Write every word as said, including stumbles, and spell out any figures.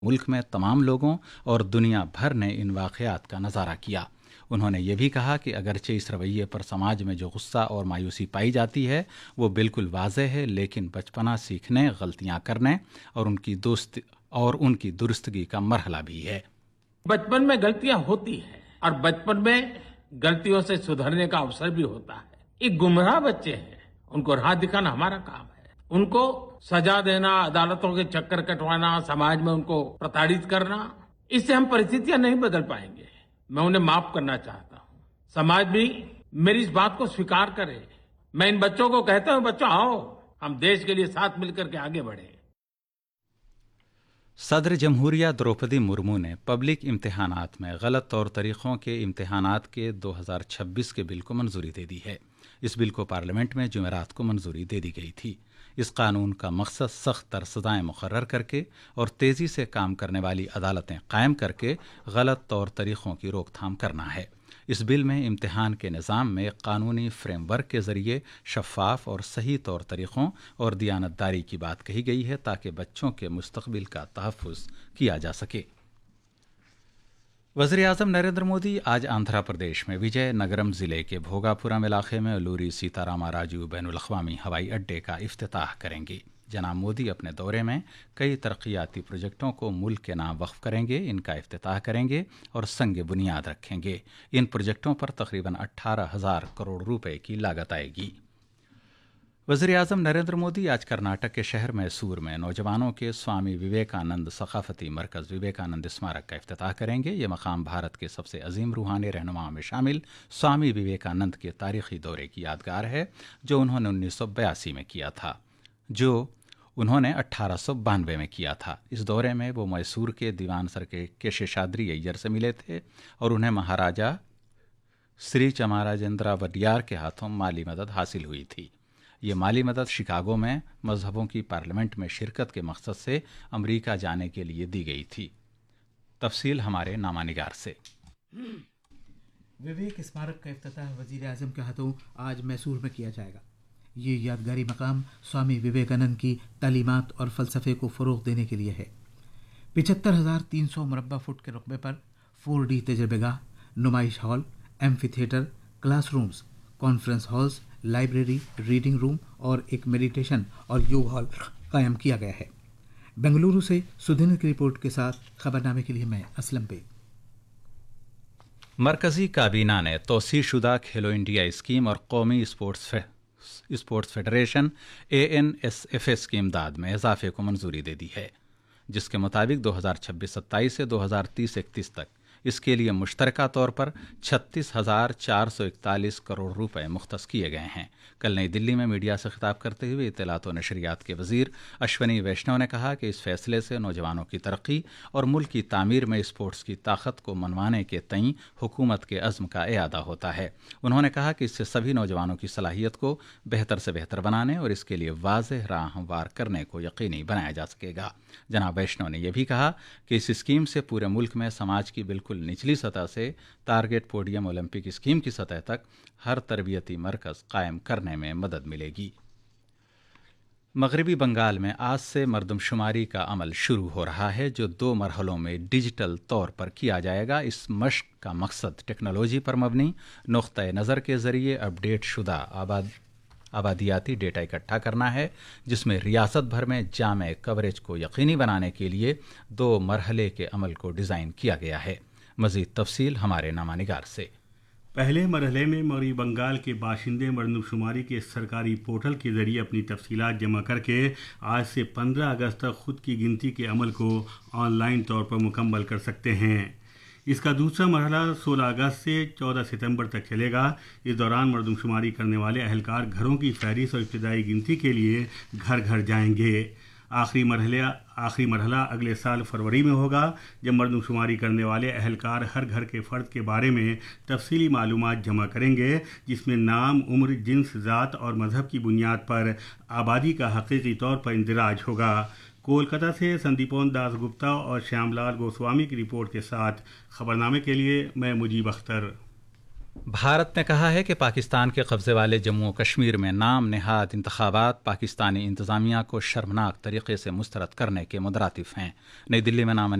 मुल्क में तमाम लोगों और दुनिया भर ने इन वाक़यात का नज़ारा किया। उन्होंने ये भी कहा कि अगरचे इस रवैये पर समाज में जो गुस्सा और मायूसी पाई जाती है वो बिल्कुल वाज़ेह है, लेकिन बचपना सीखने, गलतियां करने और उनकी दोस्त और उनकी दुरुस्तगी का मरहला भी है। बचपन में गलतियां होती हैं और बचपन में गलतियों से सुधरने का अवसर भी होता है। ये गुमराह बच्चे हैं, उनको राह दिखाना हमारा काम है। उनको सजा देना, अदालतों के चक्कर कटवाना, समाज में उनको प्रताड़ित करना, इससे हम परिस्थितियां नहीं बदल पाएंगे। मैं उन्हें माफ करना चाहता हूं। समाज भी मेरी इस बात को स्वीकार करे। मैं इन बच्चों को कहता हूं, बच्चों आओ, हम देश के लिए साथ मिलकर के आगे बढ़े। सदर जमहूरिया द्रौपदी मुर्मू ने पब्लिक इम्तहानात में गलत तौर तरीक़ों के इम्तहानात के दो हज़ार छब्बीस के बिल को मंजूरी दे दी है। इस बिल को पार्लियामेंट में जुमेरात को मंजूरी दे दी गई थी। इस कानून का मकसद सख्त तर सज़ाएँ मुकर्रर करके और तेज़ी से काम करने वाली अदालतें कायम करके गलत तौर तरीक़ों की रोकथाम करना है। इस बिल में इम्तिहान के निज़ाम में एक कानूनी फ्रेमवर्क के ज़रिए शफ़ाफ और सही तौर तरीक़ों और दियानतदारी की बात कही गई है ताकि बच्चों के मुस्तक़बिल का तहफ़्फ़ुज़ किया जा सके। वज़ीर आज़म नरेंद्र मोदी आज आंध्र प्रदेश में विजय नगरम ज़िले के भोगापुरम इलाके में अल्लूरी सीतारामा राजू बैनुल अक़वामी हवाई अड्डे का इफ्तिताह करेंगे। जनाब मोदी अपने दौरे में कई तरक्याती प्रोजेक्टों को मुल्क के नाम वक्फ करेंगे, इनका इफ्तिताह करेंगे और संग बुनियाद रखेंगे। इन प्रोजेक्टों पर तकरीबन अट्ठारह हज़ार करोड़ रुपए की लागत आएगी। वज़ीर आज़म नरेंद्र मोदी आज कर्नाटक के शहर मैसूर में नौजवानों के स्वामी विवेकानंद सकाफती मरकज़ विवेकानंद स्मारक का इफ्तिताह करेंगे। ये मकाम भारत के सबसे अजीम रूहानी रहनुमाओं में शामिल स्वामी विवेकानंद के तारीख़ी दौरे की यादगार है जो उन्होंने उन्नीस सौ बयासी में किया था जो उन्होंने अट्ठारह सौ बानवे में किया था। इस दौरे में वो मैसूर के दीवान सर के, के शेषाद्री अय्यर से मिले थे और उन्हें महाराजा श्री चमाराजेंद्र वडियार के हाथों माली मदद हासिल हुई थी। ये माली मदद शिकागो में मजहबों की पार्लियामेंट में शिरकत के मकसद से अमेरिका जाने के लिए दी गई थी। तफसील हमारे नामानिगार से। विवेक स्मारक का इफ्तिताह वज़ीर आज़म के हाथों आज मैसूर में किया जाएगा। ये यादगारी मकाम स्वामी विवेकानंद की तालीमात और फ़लसफ़े को फ़रोग़ देने के लिए है। पिछहत्तर हज़ार तीन सौ मुरब्बा फुट के रकबे पर फोर डी तजर्बेगाह, नुमाइश hall, amphi theatre, classrooms, conference halls, library, reading room और एक मेडिटेशन और योग हॉल कायम किया गया है। बेंगलुरु से सुधीन की रिपोर्ट के साथ खबरनामे के लिए मैं असलम बेग। मरकज़ी काबीना ने तौसीह शुदा खेलो इंडिया स्कीम और कौमी स्पोर्ट्स फे sports federation A N S F S की इमदाद में इजाफे को मंजूरी दे दी है, जिसके मुताबिक दो हज़ार छब्बीस सत्ताईस से दो हज़ार तीस इकतीस तक इसके लिए मुश्तरका तौर पर छत्तीस हज़ार चार सौ इकतालीस करोड़ रुपए मुख्तस किए गए हैं। कल नई दिल्ली में मीडिया से खिताब करते हुए इत्तलात व नशरियात के वजीर अश्वनी वैष्णव ने कहा कि इस फैसले से नौजवानों की तरक्की और मुल्क की तामीर में स्पोर्ट्स की ताकत को मनवाने के तईं हुकूमत के अज़्म का इयादा होता है। उन्होंने कहा कि इससे सभी नौजवानों की सलाहियत को बेहतर से बेहतर बनाने और इसके लिए वाज़ेह राह हमवार करने को यकीनी बनाया जा सकेगा। जनाब वैष्णव ने यह भी कहा कि इस स्कीम से पूरे मुल्क में समाज की बिल्कुल निचली सतह से टारगेट पोडियम ओलंपिक स्कीम की सतह तक हर तरबियती मरकज़ कायम करने में मदद मिलेगी। मगरबी बंगाल में आज से मरदमशुमारी का अमल शुरू हो रहा है जो दो मरहलों में डिजिटल तौर पर किया जाएगा। इस मश्क का मकसद टेक्नोलॉजी पर मबनी नुक्ता नज़र के ज़रिए अपडेट शुदा आबाद आबादियाती डेटा इकट्ठा करना है, जिसमें रियासत भर में जामे कवरेज को यकीनी बनाने के लिए दो मरहले के अमल को डिज़ाइन किया गया है। मज़ीद तफसील हमारे नामानिगार से। पहले मरहले में मगरबी बंगाल के बाशिंदे मरदमशुमारी के सरकारी पोर्टल के ज़रिए अपनी तफसीलात जमा करके आज से पंद्रह अगस्त तक खुद की गिनती के अमल को ऑनलाइन तौर पर मुकम्मल कर सकते हैं। इसका दूसरा मरहला सोलह अगस्त से चौदह सितंबर तक चलेगा। इस दौरान मरदमशुमारी करने वाले अहलकार घरों की फहरिस्त और इब्तदाई गिनती के लिए घर घर जाएंगे। आखिरी मरहला आखिरी मरहला अगले साल फरवरी में होगा, जब मरदमशुमारी करने वाले अहलकार हर घर के फ़र्द के बारे में तफसीली मालूमात जमा करेंगे, जिसमें नाम, उम्र, जिन्स, ज़ात और मज़हब की बुनियाद पर आबादी का हकीकी तौर पर इंदिराज होगा। कोलकाता से संदीपोन दास गुप्ता और श्यामलाल गोस्वामी की रिपोर्ट के साथ खबरनामे के लिए मैं मुजीब अख्तर। بھارت نے کہا ہے کہ پاکستان کے قبضے والے جموں و کشمیر میں نام نہاد انتخابات پاکستانی انتظامیہ کو شرمناک طریقے سے مسترد کرنے کے مترادف ہیں۔ نئی دلی میں نام